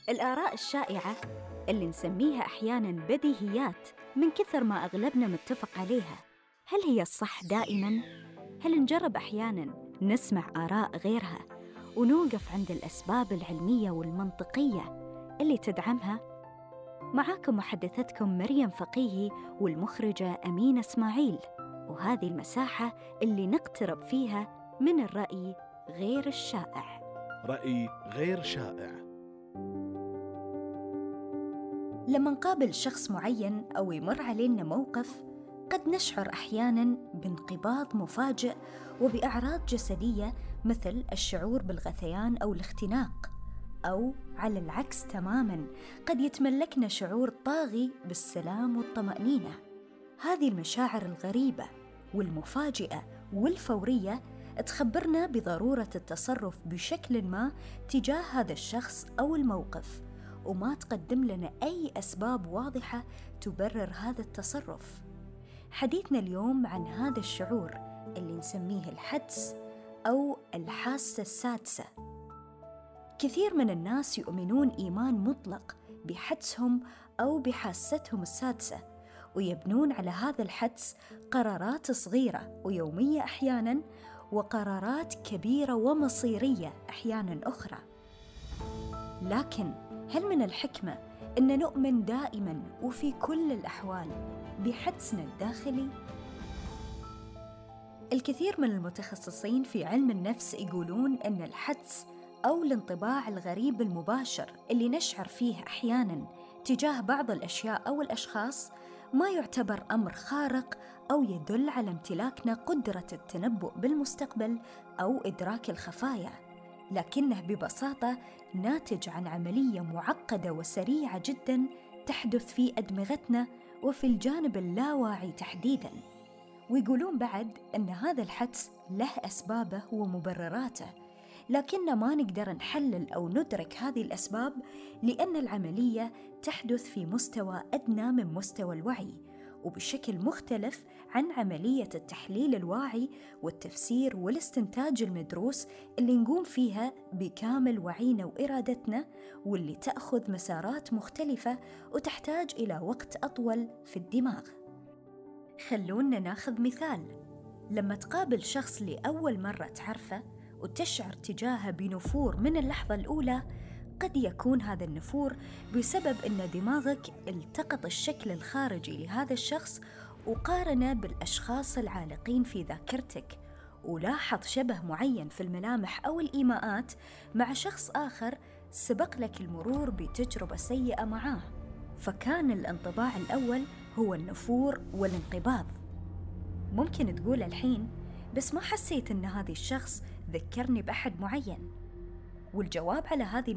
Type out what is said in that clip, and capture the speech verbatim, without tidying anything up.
الآراء الشائعة اللي نسميها أحياناً بديهيات من كثر ما أغلبنا متفق عليها، هل هي الصح دائماً؟ هل نجرب أحياناً نسمع آراء غيرها ونوقف عند الأسباب العلمية والمنطقية اللي تدعمها؟ معاكم محدثتكم مريم فقيهي والمخرجة أمينة إسماعيل، وهذه المساحة اللي نقترب فيها من الرأي غير الشائع. رأي غير شائع. لما نقابل شخص معين أو يمر علينا موقف، قد نشعر أحياناً بانقباض مفاجئ وبأعراض جسدية مثل الشعور بالغثيان أو الاختناق، أو على العكس تماماً قد يتملكنا شعور طاغي بالسلام والطمأنينة. هذه المشاعر الغريبة والمفاجئة والفورية تخبرنا بضرورة التصرف بشكل ما تجاه هذا الشخص أو الموقف، وما تقدم لنا أي أسباب واضحة تبرر هذا التصرف. حديثنا اليوم عن هذا الشعور اللي نسميه الحدس أو الحاسة السادسة. كثير من الناس يؤمنون إيمان مطلق بحدسهم أو بحاستهم السادسة، ويبنون على هذا الحدس قرارات صغيرة ويومية أحياناً، وقرارات كبيرة ومصيرية أحياناً أخرى. لكن هل من الحكمة أن نؤمن دائماً وفي كل الأحوال بحدسنا الداخلي؟ الكثير من المتخصصين في علم النفس يقولون أن الحدس أو الانطباع الغريب المباشر اللي نشعر فيه أحياناً تجاه بعض الأشياء أو الأشخاص ما يعتبر أمر خارق أو يدل على امتلاكنا قدرة التنبؤ بالمستقبل أو إدراك الخفايا، لكنه ببساطة ناتج عن عملية معقدة وسريعة جداً تحدث في أدمغتنا وفي الجانب اللاواعي تحديداً. ويقولون بعد أن هذا الحدس له أسبابه ومبرراته، لكن ما نقدر نحلل أو ندرك هذه الأسباب لأن العملية تحدث في مستوى أدنى من مستوى الوعي، وبشكل مختلف عن عملية التحليل الواعي والتفسير والاستنتاج المدروس اللي نقوم فيها بكامل وعينا وإرادتنا، واللي تأخذ مسارات مختلفة وتحتاج إلى وقت أطول في الدماغ. خلونا ناخذ مثال. لما تقابل شخص لأول مرة تعرفه وتشعر تجاهه بنفور من اللحظة الأولى، قد يكون هذا النفور بسبب أن دماغك التقط الشكل الخارجي لهذا الشخص وقارنه بالأشخاص العالقين في ذاكرتك، ولاحظ شبه معين في الملامح أو الإيماءات مع شخص آخر سبق لك المرور بتجربة سيئة معاه، فكان الانطباع الأول هو النفور والانقباض. ممكن تقول الحين بس ما حسيت أن هذا الشخص ذكرني بأحد معين، والجواب على هذه